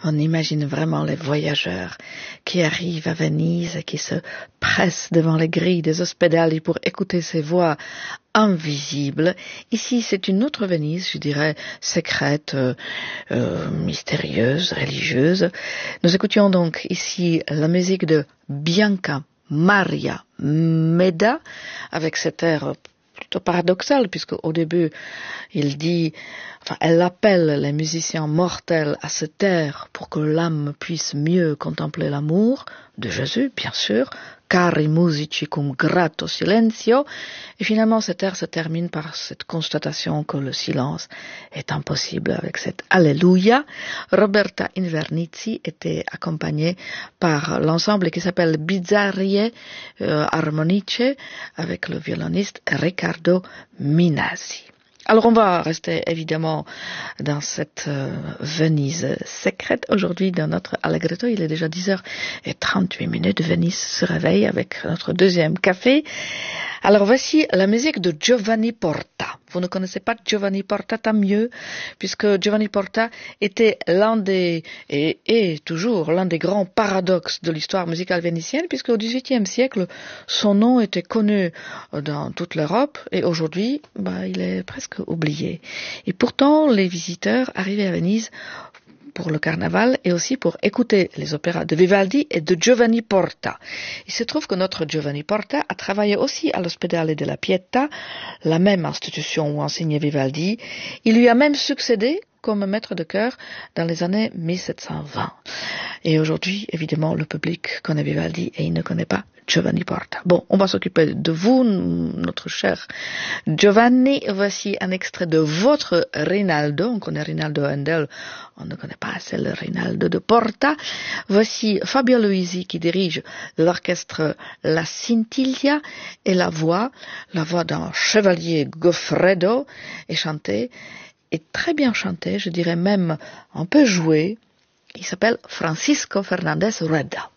On imagine vraiment les voyageurs qui arrivent à Venise et qui se pressent devant les grilles des ospedali pour écouter ces voix invisibles. Ici, c'est une autre Venise, je dirais, secrète, mystérieuse, religieuse. Nous écoutions donc ici la musique de Bianca Maria Meda avec cet air plutôt paradoxal, puisque au début, elle appelle les musiciens mortels à se taire pour que l'âme puisse mieux contempler l'amour de Jésus, bien sûr, cari musici cum grato silenzio, et finalement cet air se termine par cette constatation que le silence est impossible avec cette Alléluia. Roberta Invernizzi était accompagnée par l'ensemble qui s'appelle Bizzarrie Armonice avec le violoniste Riccardo Minasi. Alors on va rester évidemment dans cette Venise secrète. Aujourd'hui dans notre Allegretto, il est déjà 10h38. Venise se réveille avec notre deuxième café. Alors voici la musique de Giovanni Porta. Vous ne connaissez pas Giovanni Porta, tant mieux, puisque Giovanni Porta était et est toujours l'un des grands paradoxes de l'histoire musicale vénitienne, puisque au XVIIIe siècle, son nom était connu dans toute l'Europe, et aujourd'hui, il est presque oublié. Et pourtant, les visiteurs arrivaient à Venise pour le carnaval et aussi pour écouter les opéras de Vivaldi et de Giovanni Porta. Il se trouve que notre Giovanni Porta a travaillé aussi à l'Ospedale della Pietà, la même institution où enseignait Vivaldi. Il lui a même succédé comme maître de chœur dans les années 1720. Et aujourd'hui, évidemment, le public connaît Vivaldi et il ne connaît pas Giovanni Porta. Bon, on va s'occuper de vous, notre cher Giovanni. Voici un extrait de votre Rinaldo. On connaît Rinaldo Handel, on ne connaît pas assez le Rinaldo de Porta. Voici Fabio Luisi qui dirige l'orchestre La Scintilla et la voix d'un chevalier Goffredo est chantée, est très bien chantée, je dirais même un peu jouée. Il s'appelle Francisco Fernandez Rueda.